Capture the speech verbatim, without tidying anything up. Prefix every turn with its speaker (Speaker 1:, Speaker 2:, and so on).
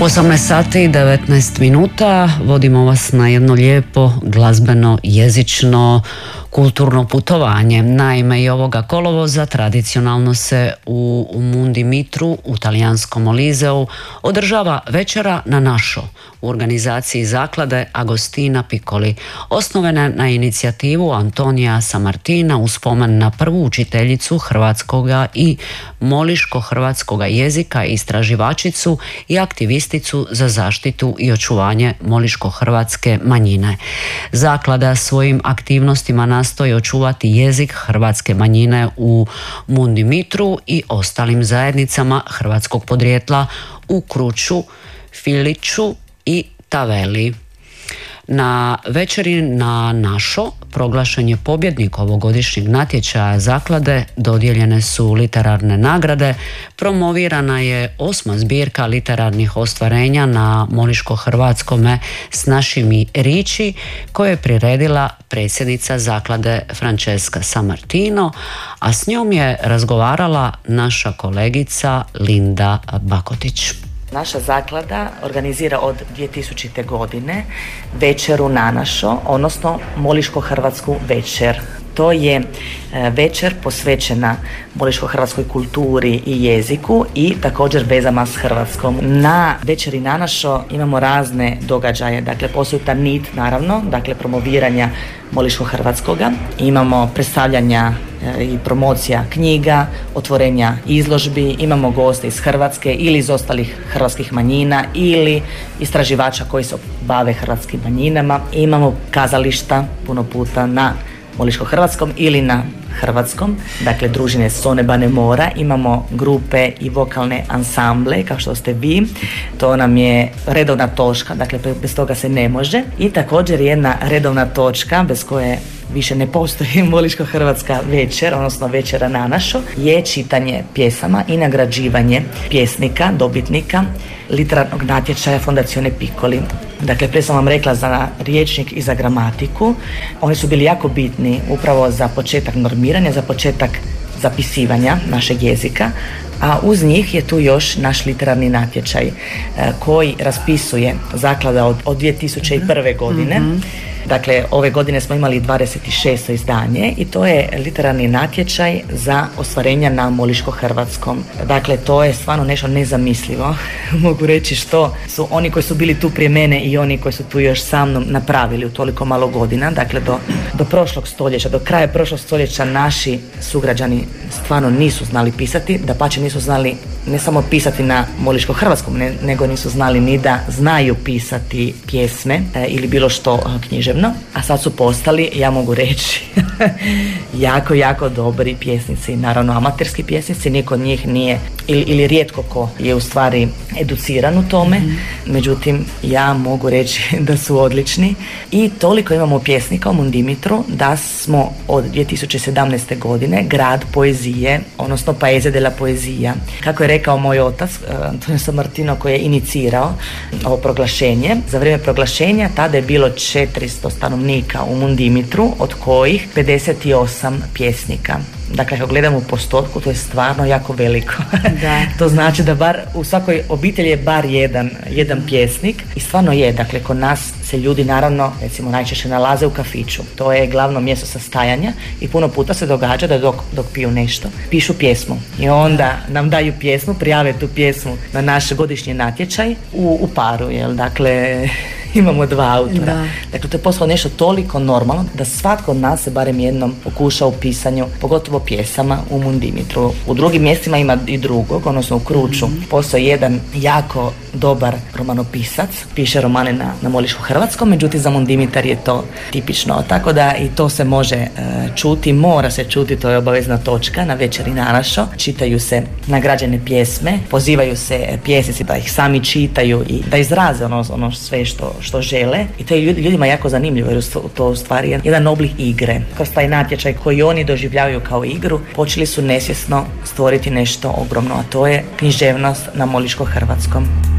Speaker 1: osamnaest sati i devetnaest minuta vodimo vas na jedno lijepo glazbeno, jezično, kulturno putovanje. Naime, i ovoga kolovoza tradicionalno se u Mundimitru, u talijanskom Moliseu, održava večera na našo u organizaciji zaklade Agostina Piccoli, osnovana na inicijativu Antonija Sammartina u spomen na prvu učiteljicu hrvatskoga i moliško-hrvatskoga jezika, istraživačicu i aktivisticu za zaštitu i očuvanje moliško-hrvatske manjine. Zaklada svojim aktivnostima nastoji očuvati jezik hrvatske manjine u Mundimitru i ostalim zajednicama hrvatskog podrijetla u Kruču, Filiću i Taveli. Na večeri na našo proglašen je pobjednik ovogodišnjeg natječaja zaklade, dodijeljene su literarne nagrade, promovirana je osma zbirka literarnih ostvarenja na moliško-hrvatskome S našimi riči, koje je priredila predsjednica zaklade Francesca Sammartino, a s njom je razgovarala naša kolegica Linda Bakotić.
Speaker 2: Naša zaklada organizira od dvije tisućite. godine večeru na našo, odnosno moliško-hrvatsku večer. To je večer posvećena moliško-hrvatskoj kulturi i jeziku i također vezama s Hrvatskom. Na večeri na našo imamo razne događaje, dakle postoji ta nit naravno, dakle promoviranja moliško-hrvatskoga. Imamo predstavljanja i promocija knjiga, otvorenja izložbi, imamo goste iz Hrvatske ili iz ostalih hrvatskih manjina ili istraživača koji se bave hrvatskim manjinama. Imamo kazališta puno puta na moliško-hrvatskom ili na hrvatskom, dakle družine Sone Bane Mora, imamo grupe i vokalne ansamble kao što ste vi, to nam je redovna točka, dakle bez toga se ne može, i također jedna redovna točka bez koje više ne postoji moliško-hrvatska večer, odnosno večera na našo, je čitanje pjesama i nagrađivanje pjesnika, dobitnika literarnog natječaja Fondazione Piccoli. Dakle, prije sam vam rekla za riječnik i za gramatiku. Oni su bili jako bitni upravo za početak normiranja, za početak zapisivanja našeg jezika, a uz njih je tu još naš literarni natječaj koji raspisuje zaklada od, od dvije tisuće prve. godine. Mm-hmm. Dakle, ove godine smo imali dvadeset šesto izdanje i to je literarni natječaj za ostvarenja na moliško-hrvatskom. Dakle, to je stvarno nešto nezamislivo. Mogu reći što su oni koji su bili tu prije mene i oni koji su tu još sa mnom napravili u toliko malo godina. Dakle, do, do prošlog stoljeća, do kraja prošlog stoljeća naši sugrađani stvarno nisu znali pisati, dapače nisu znali ne samo pisati na moliško-hrvatskom, ne, nego nisu znali ni da znaju pisati pjesme e, ili bilo što e, književno, a sad su postali, ja mogu reći, jako, jako dobri pjesnici, naravno amaterski pjesnici, niko od njih nije, ili, ili rijetko ko je u stvari educiran u tome, mm. međutim, ja mogu reći da su odlični i toliko imamo pjesnika u Mundimitru da smo od dvije tisuće sedamnaeste. godine grad poezije, odnosno Paese della Poesia. Kako je rekao moj otac, Antonio Sammartino, koji je inicirao ovo proglašenje, za vrijeme proglašenja tada je bilo četiristo stanovnika u Mundimitru, od kojih pedeset osam pjesnika. Dakle, ako gledamo u postotku, to je stvarno jako veliko. Da. To znači da bar u svakoj obitelji je bar jedan, jedan pjesnik i stvarno je, dakle, kod nas se ljudi naravno, recimo, najčešće nalaze u kafiću. To je glavno mjesto sastajanja i puno puta se događa da dok, dok piju nešto, pišu pjesmu i onda nam daju pjesmu, prijave tu pjesmu na naš godišnji natječaj u, u paru, jel, dakle, imamo dva autora. Da. Dakle, to je postalo nešto toliko normalno da svatko od nas se barem jednom pokuša u pisanju, pogotovo pjesama u Mundimitru. U drugim mjestima ima i drugog, odnosno u Kruču. Mm-hmm. Postoji jedan jako dobar romanopisac, piše romane na, na moliško-hrvatskom, međutim za Mundimitar je to tipično. Tako da i to se može e, čuti, mora se čuti, to je obavezna točka na večeri na našo. Čitaju se nagrađene pjesme, pozivaju se pjesnici da ih sami čitaju i da izraze ono, ono sve što što žele i to je ljudima jako zanimljivo jer to u stvari je jedan oblik igre. Kroz taj natječaj koji oni doživljavaju kao igru počeli su nesvjesno stvoriti nešto ogromno, a to je književnost na moliško-hrvatskom.